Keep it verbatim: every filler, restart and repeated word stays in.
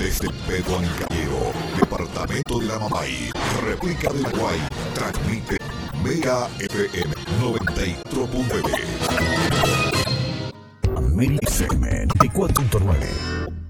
Desde Pedro Ancayero, departamento de la Mamay, República de Paraguay, transmite Mega F M noventa y cuatro punto nueve. Mega F M noventa y cuatro punto nueve.